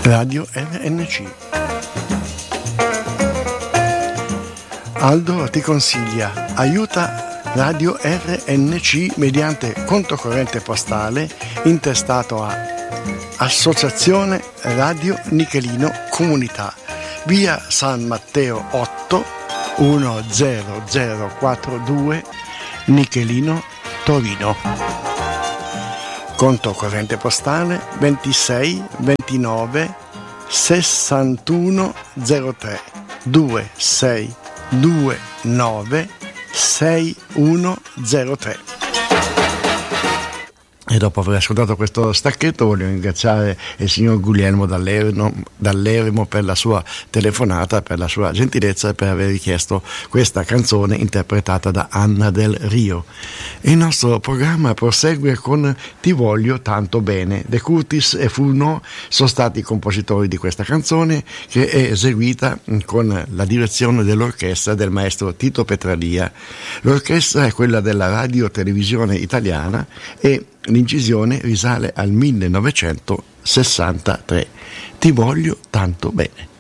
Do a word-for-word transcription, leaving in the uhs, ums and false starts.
Radio R N C. Aldo ti consiglia: aiuta Radio R N C mediante conto corrente postale intestato a Associazione Radio Nichelino Comunità, via San Matteo otto uno zero zero quattro due, Nichelino, Torino. Conto corrente postale ventisei ventinove sessantuno zero tre due sei due nove sei uno zero tre. E dopo aver ascoltato questo stacchetto voglio ringraziare il signor Guglielmo Dall'Eremo, Dall'Eremo per la sua telefonata, per la sua gentilezza e per aver richiesto questa canzone interpretata da Anna Del Rio. Il nostro programma prosegue con Ti voglio tanto bene. De Curtis e Furneaux sono stati i compositori di questa canzone, che è eseguita con la direzione dell'orchestra del maestro Tito Petralia. L'orchestra è quella della Radio Televisione Italiana e l'incisione risale al millenovecentosessantatré. Ti voglio tanto bene.